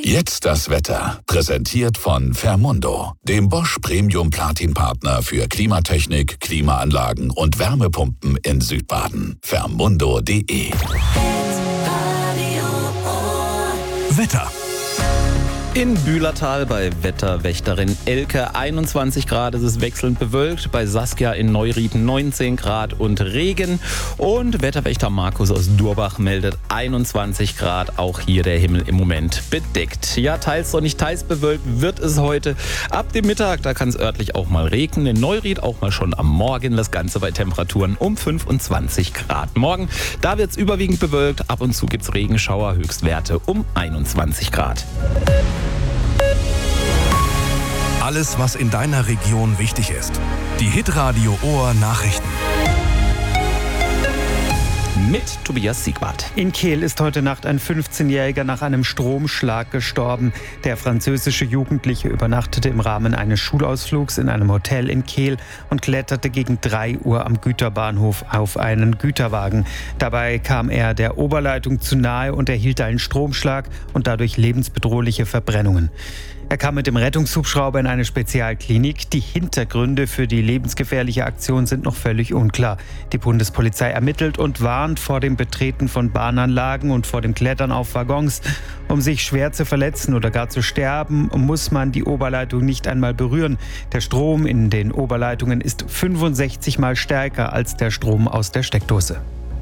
Jetzt das Wetter. Präsentiert von Fermundo, dem Bosch Premium Platin Partner für Klimatechnik, Klimaanlagen und Wärmepumpen in Südbaden. Fermundo.de. Wetter. In Bühlertal bei Wetterwächterin Elke 21 Grad, es ist wechselnd bewölkt. Bei Saskia in Neuried 19 Grad und Regen. Und Wetterwächter Markus aus Durbach meldet 21 Grad. Auch hier der Himmel im Moment bedeckt. Ja, teils sonnig, teils bewölkt wird es heute. Ab dem Mittag, da kann es örtlich auch mal regnen. In Neuried auch mal schon am Morgen. Das Ganze bei Temperaturen um 25 Grad. Morgen, da wird es überwiegend bewölkt. Ab und zu gibt es Regenschauer, Höchstwerte um 21 Grad. Alles, was in deiner Region wichtig ist. Die Hitradio Ohr Nachrichten. Mit Tobias Siegwart. In Kehl ist heute Nacht ein 15-Jähriger nach einem Stromschlag gestorben. Der französische Jugendliche übernachtete im Rahmen eines Schulausflugs in einem Hotel in Kehl und kletterte gegen 3 Uhr am Güterbahnhof auf einen Güterwagen. Dabei kam er der Oberleitung zu nahe und erhielt einen Stromschlag und dadurch lebensbedrohliche Verbrennungen. Er kam mit dem Rettungshubschrauber in eine Spezialklinik. Die Hintergründe für die lebensgefährliche Aktion sind noch völlig unklar. Die Bundespolizei ermittelt und warnt vor dem Betreten von Bahnanlagen und vor dem Klettern auf Waggons. Um sich schwer zu verletzen oder gar zu sterben, muss man die Oberleitung nicht einmal berühren. Der Strom in den Oberleitungen ist 65 Mal stärker als der Strom aus der Steckdose.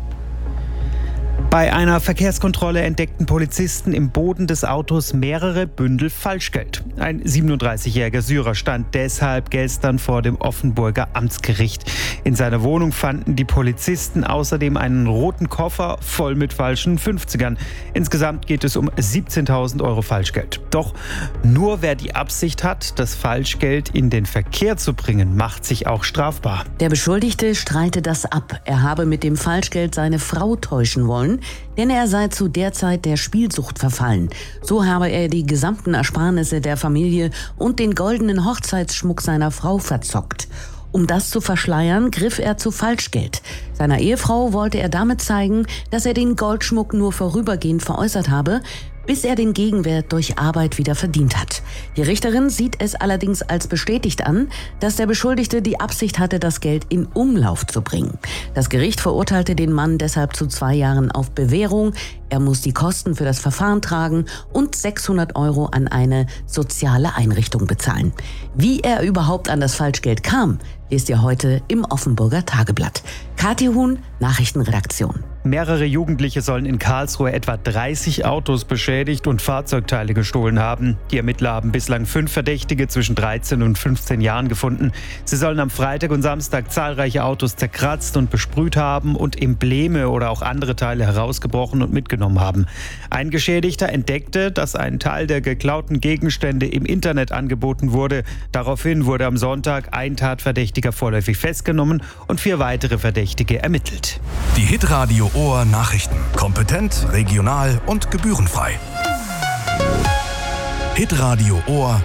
Bei einer Verkehrskontrolle entdeckten Polizisten im Boden des Autos mehrere Bündel Falschgeld. Ein 37-jähriger Syrer stand deshalb gestern vor dem Offenburger Amtsgericht. In seiner Wohnung fanden die Polizisten außerdem einen roten Koffer voll mit falschen 50ern. Insgesamt geht es um 17.000 Euro Falschgeld. Doch nur wer die Absicht hat, das Falschgeld in den Verkehr zu bringen, macht sich auch strafbar. Der Beschuldigte streite das ab. Er habe mit dem Falschgeld seine Frau täuschen wollen, denn er sei zu der Zeit der Spielsucht verfallen. So habe er die gesamten Ersparnisse der Familie und den goldenen Hochzeitsschmuck seiner Frau verzockt. Um das zu verschleiern, griff er zu Falschgeld. Seiner Ehefrau wollte er damit zeigen, dass er den Goldschmuck nur vorübergehend veräußert habe, bis er den Gegenwert durch Arbeit wieder verdient hat. Die Richterin sieht es allerdings als bestätigt an, dass der Beschuldigte die Absicht hatte, das Geld in Umlauf zu bringen. Das Gericht verurteilte den Mann deshalb zu 2 Jahren auf Bewährung. Er muss die Kosten für das Verfahren tragen und 600 Euro an eine soziale Einrichtung bezahlen. Wie er überhaupt an das Falschgeld kam, lest ihr heute im Offenburger Tageblatt. Kathi Huhn, Nachrichtenredaktion. Mehrere Jugendliche sollen in Karlsruhe etwa 30 Autos beschädigt und Fahrzeugteile gestohlen haben. Die Ermittler haben bislang 5 Verdächtige zwischen 13 und 15 Jahren gefunden. Sie sollen am Freitag und Samstag zahlreiche Autos zerkratzt und besprüht haben und Embleme oder auch andere Teile herausgebrochen und mitgenommen haben. Ein Geschädigter entdeckte, dass ein Teil der geklauten Gegenstände im Internet angeboten wurde. Daraufhin wurde am Sonntag ein Tatverdächtiger vorläufig festgenommen und 4 weitere Verdächtige ermittelt. Die Hitradio Ohr Nachrichten. Kompetent, regional und gebührenfrei. Hitradio Ohr